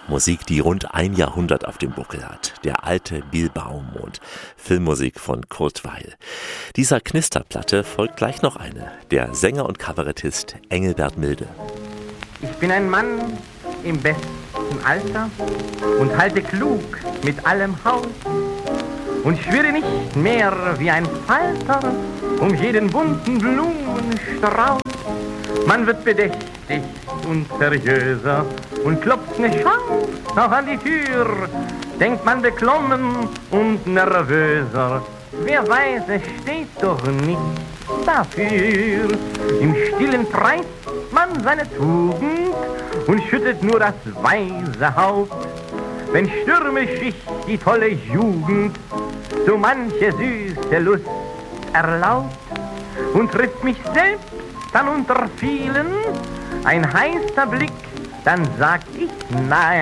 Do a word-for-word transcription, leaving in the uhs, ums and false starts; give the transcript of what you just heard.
Musik, die rund ein Jahrhundert auf dem Buckel hat. Der alte Bilbaumond. Filmmusik von Kurt Weill. Dieser Knisterplatte folgt gleich noch eine. Der Sänger und Kabarettist Engelbert Milde. Ich bin ein Mann im besten Alter und halte klug mit allem Haus und schwirre nicht mehr wie ein Falter um jeden bunten Blumenstrauß. Man wird bedächtig und seriöser und klopft ne Chance noch an die Tür. Denkt man beklommen und nervöser, wer weiß, es steht doch nicht dafür. Im Stillen preist man seine Tugend und schüttet nur das weise Haupt, wenn stürmisch sich die tolle Jugend so manche süße Lust erlaubt. Und trifft mich selbst dann unter vielen ein heißer Blick, dann sag ich nein.